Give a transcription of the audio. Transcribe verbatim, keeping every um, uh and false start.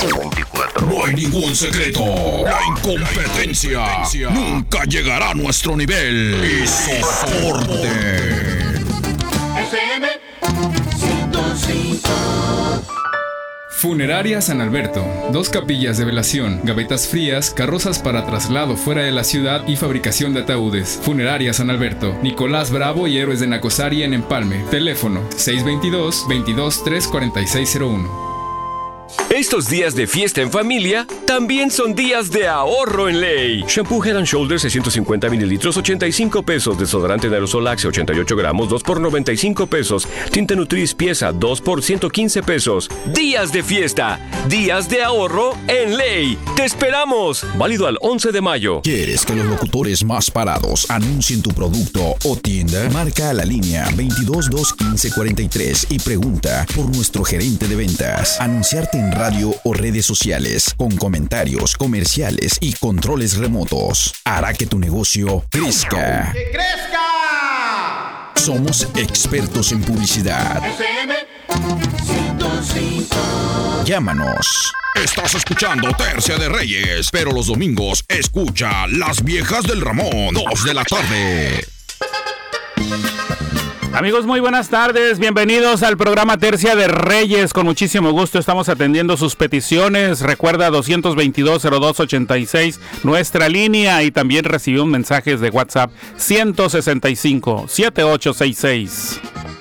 veinticuatro. No hay ningún secreto. La incompetencia nunca llegará a nuestro nivel. Y soporte. F M ciento cinco. Funeraria San Alberto. Dos capillas de velación, gavetas frías, carrozas para traslado fuera de la ciudad y fabricación de ataúdes. Funeraria San Alberto. Nicolás Bravo y Héroes de Nacosari en Empalme. Teléfono seis dos dos, veintidós, tres cuarenta y seis cero uno. Estos días de fiesta en familia también son días de ahorro en Ley. Shampoo Head and Shoulders seiscientos cincuenta mililitros, ochenta y cinco pesos. Desodorante en aerosol Axe, ochenta y ocho gramos, dos por noventa y cinco pesos. Tinta Nutris pieza, dos por ciento quince pesos. Días de fiesta, días de ahorro en Ley. ¡Te esperamos! Válido al once de mayo. ¿Quieres que los locutores más parados anuncien tu producto o tienda? Marca a la línea veintidós dos quince cuarenta y tres y pregunta por nuestro gerente de ventas. Anunciarte en radio o redes sociales, con comentarios, comerciales y controles remotos, hará que tu negocio crezca. ¡Que crezca! Somos expertos en publicidad. F M ciento cinco. Llámanos. Estás escuchando Tercia de Reyes, pero los domingos escucha Las Viejas del Ramón, dos de la tarde. Amigos, muy buenas tardes, bienvenidos al programa Tercia de Reyes. Con muchísimo gusto estamos atendiendo sus peticiones. Recuerda dos dos dos, cero dos ocho seis, nuestra línea, y también recibimos mensajes de WhatsApp ciento sesenta y cinco, setenta y ocho sesenta y seis.